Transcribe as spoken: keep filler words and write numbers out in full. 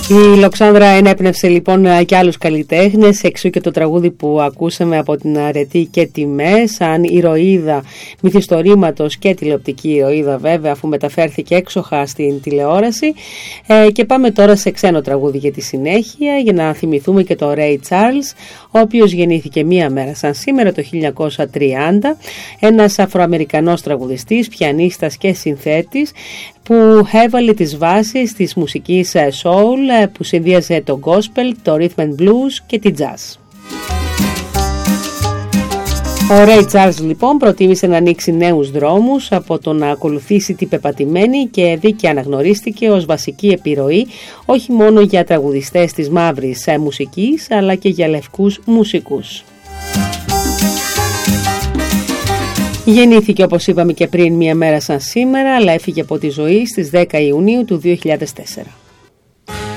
Η Λοξάνδρα ενέπνευσε λοιπόν και άλλους καλλιτέχνες, εξού και το τραγούδι που ακούσαμε από την Αρετή και Τιμέ, σαν ηρωίδα μυθιστορήματος και τηλεοπτική ηρωίδα βέβαια, αφού μεταφέρθηκε έξοχα στην τηλεόραση. Ε, και πάμε τώρα σε ξένο τραγούδι για τη συνέχεια, για να θυμηθούμε και τον Ray Charles, ο οποίος γεννήθηκε μία μέρα σαν σήμερα το χίλια εννιακόσια τριάντα, ένας Αφροαμερικανός τραγουδιστής, πιανίστας και συνθέτης, που έβαλε τις βάσεις της μουσικής soul, που συνδύαζε το gospel, το rhythm and blues και τη jazz. Ο Ray Charles λοιπόν προτίμησε να ανοίξει νέους δρόμους από το να ακολουθήσει την πεπατημένη και δίκαια αναγνωρίστηκε ως βασική επιρροή όχι μόνο για τραγουδιστές της μαύρης μουσικής, αλλά και για λευκούς μουσικούς. Γεννήθηκε, όπως είπαμε και πριν, μία μέρα σαν σήμερα, αλλά έφυγε από τη ζωή στις δέκα Ιουνίου του δύο χιλιάδες τέσσερα.